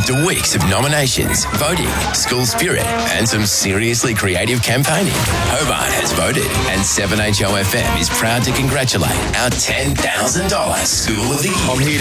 After weeks of nominations, voting, school spirit, and some seriously creative campaigning, Hobart has voted, and 7HOFM is proud to congratulate our $10,000 School of the Year. I'm here